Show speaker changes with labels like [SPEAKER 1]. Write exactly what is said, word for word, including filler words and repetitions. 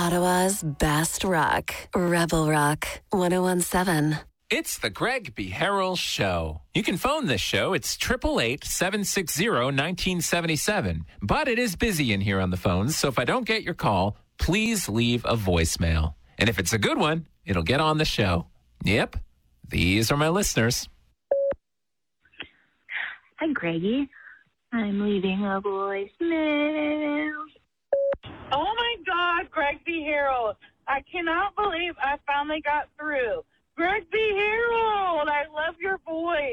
[SPEAKER 1] Ottawa's best rock. Rebel Rock one oh one seven.
[SPEAKER 2] It's the Greg B. Harrell Show. You can phone this show. It's eight eight eight, seven six zero, one nine seven seven. But it is busy in here on the phones, so if I don't get your call, please leave a voicemail. And if it's a good one, it'll get on the show. Yep, these are my listeners.
[SPEAKER 3] Hi, Greggy. I'm leaving a voicemail.
[SPEAKER 4] Oh, my God, Greg B. Harold. I cannot believe I finally got through. Greg B. Harold, I love your voice.